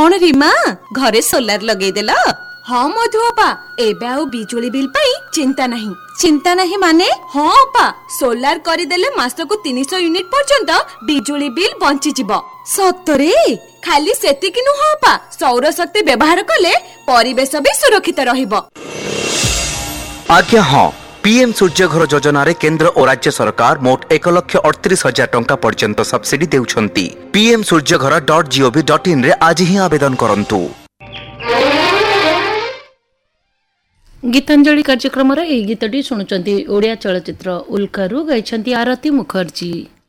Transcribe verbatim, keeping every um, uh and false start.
कौन रीमा घरे सोलार लगेदेला? हाँ मधु अपा एबे आउ बिजुली बिल पाई चिंता नहीं। चिंता नहीं माने? हाँ अपा सोलार करिदेले मासको तीन सौ यूनिट पर्यंत बिजुली बिल बंची जिवो। सतरे? खाली सेतिकी नुह अपा सौर शक्ति व्यवहार कले परिवेश भी सुरक्षित रहिबो। आज्ञा हाँ पीएम सूर्य घर योजना रे केंद्र और राज्य सरकार मोट एक लक्ष अड़तीस हजार टंका पर्यंत सब्सिडी देउछंती। पीएम सूर्य घर डॉट जीओवी डॉट इन रे आज ही आवेदन करंतु। गीतांजलि कार्यक्रम रे गीतटी शुणुचंती ओडिया चलचित्र उल्कारू गाइछंती आरती मुखर्जी।